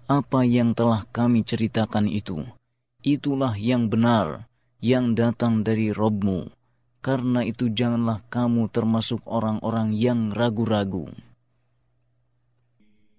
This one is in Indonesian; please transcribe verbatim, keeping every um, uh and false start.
Apa yang telah kami ceritakan itu, itulah yang benar, yang datang dari Rabb-Mu. Karena itu janganlah kamu termasuk orang-orang yang ragu-ragu.